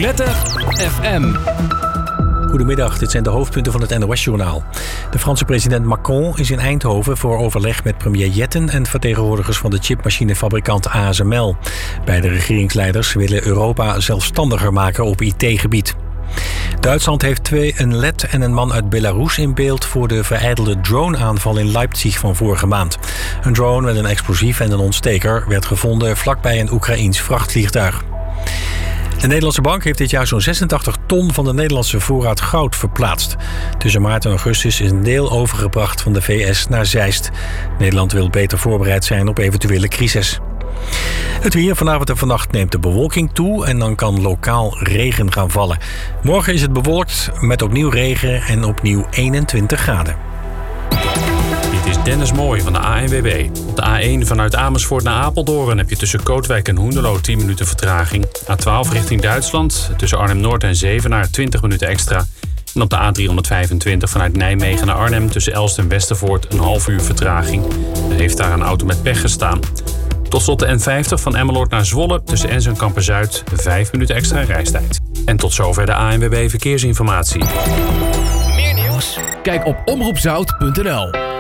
Roulette FM. Goedemiddag, dit zijn de hoofdpunten van het NOS-journaal. De Franse president Macron is in Eindhoven voor overleg met premier Jetten en vertegenwoordigers van de chipmachinefabrikant ASML. Beide regeringsleiders willen Europa zelfstandiger maken op IT-gebied. Duitsland heeft een led en een man uit Belarus in beeld voor de verijdelde drone-aanval in Leipzig van vorige maand. Een drone met een explosief en een ontsteker werd gevonden vlakbij een Oekraïens vrachtvliegtuig. De Nederlandse bank heeft dit jaar zo'n 86 ton van de Nederlandse voorraad goud verplaatst. Tussen maart en augustus is een deel overgebracht van de VS naar Zeist. Nederland wil beter voorbereid zijn op eventuele crisis. Het weer. Vanavond en vannacht neemt de bewolking toe en dan kan lokaal regen gaan vallen. Morgen is het bewolkt met opnieuw regen en opnieuw 21 graden. Dit is Dennis Mooij van de ANWB. Op de A1 vanuit Amersfoort naar Apeldoorn heb je tussen Kootwijk en Hoenderloo 10 minuten vertraging. A12 richting Duitsland, tussen Arnhem-Noord en Zevenaar 20 minuten extra. En op de A325 vanuit Nijmegen naar Arnhem tussen Elst en Westervoort een half uur vertraging. Er heeft daar een auto met pech gestaan. Tot slot de N50 van Emmeloord naar Zwolle tussen Ens en Kampen-Zuid 5 minuten extra reistijd. En tot zover de ANWB Verkeersinformatie. Meer nieuws? Kijk op omroepzout.nl.